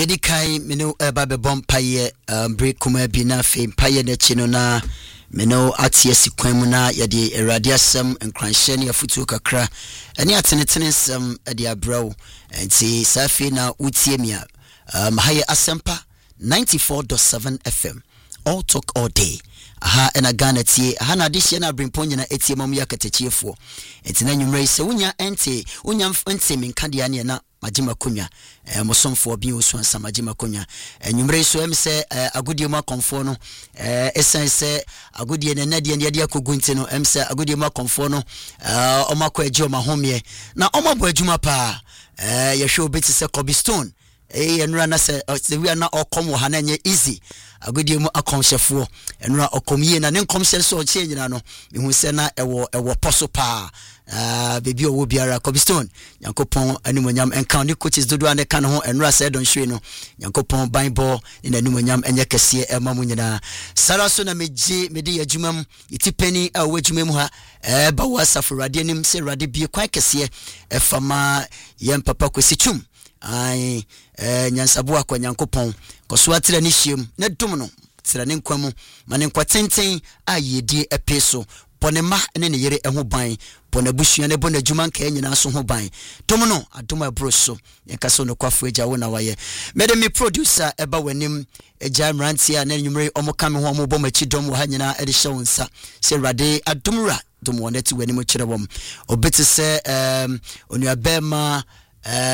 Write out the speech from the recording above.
Yedi kai meno babe bom paye break kuma bi na fe paye na chi no na meno atie sikwan mu na yede erade asem nkranhye ne afutu kakra ene atenetene sem ade abrawo enti safi na utie mia haye asempa 94.7 FM all talk all day aha ena Ghana tie aha na de hye na brimpo nyina etie mom yakatachiefo enti na nwumre se unya ente minkade ane na Majima Kunya mosomfo bi osuan Majima Kunya nwumre so em se agodie mu akonfo no esan se agodie ne nade ne de akogu nti no em se agodie mu akonfo no omakọ agi omahomie na omabo adwuma pa yehwe obeti se Kobe Stone enura na se we na okom ha na nye easy agodie mu akonhyefo enura okomie na ne nkomhye so oche nyina no mehu se na ewo poso pa baby owo biara Kobe Stone Yankopon animonyam enka ne coaches dodo ane ka no ho enura se don hwe no Yankopon Bible ne animonyam enye kese ema mu nyina sara so na meji mede yadwumam itipeni a wadwumam ha ba wasafo rade anim se rade bie kwan kese efama yem papa kwesichum ai nyansabo akwa Yankopon koso atira ne hiem na dum no tira ne nkwamu mane nkwatenten a yedi epeso ponema ne ne yere eho ban pona busua ne bona dwuma nka nyina so ho ban dum no adom abro so yekaso no kwafo agya wo na waye mede me producer eba wanim agya mrantia na nwumre omokame ho omobɔ machi dom wo ha nyina ede hye wonsa se rade adomra dom wonati wanim kyerɛ wom obeti se onuabema